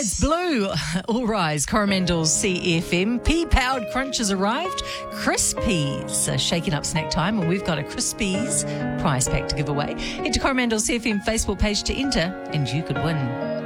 It's blue. All rise. Coromandel's CFM. Pea-powered crunch has arrived. Crispies. Shaking up snack time, and we've got a Crispies prize pack to give away. Head to Coromandel's CFM Facebook page to enter, and you could win.